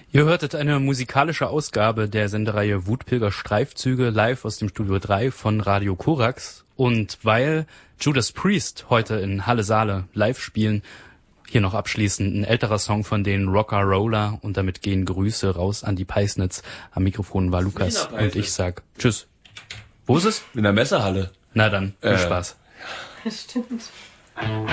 Ihr hörtet eine musikalische Ausgabe der Sendereihe Wutpilger Streifzüge live aus dem Studio 3 von Radio Korax. Und weil Judas Priest heute in Halle Saale live spielen, hier noch abschließend ein älterer Song von den Rocker Roller und damit gehen Grüße raus an die Peisnitz. Am Mikrofon war Lukas und ich sag Tschüss. Wo ist es? In der Messehalle. Na dann, viel Spaß. Stimmt.